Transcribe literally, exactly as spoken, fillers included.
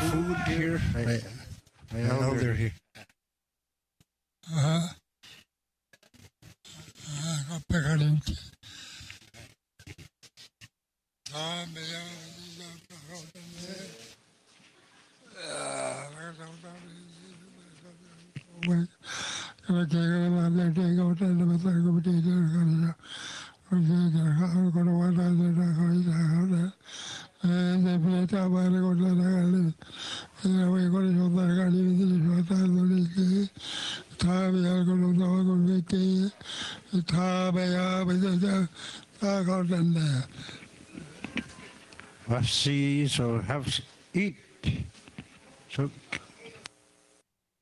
food here? May, may elder here. Ah, kapakalimti. Ah, may Have see, so have eat. So